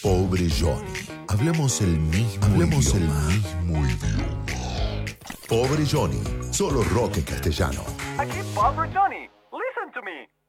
Pobre Johnny. Hablemos el mismo idioma. Pobre Johnny. Solo rock en castellano. Aquí Pobre Johnny. Listen to me.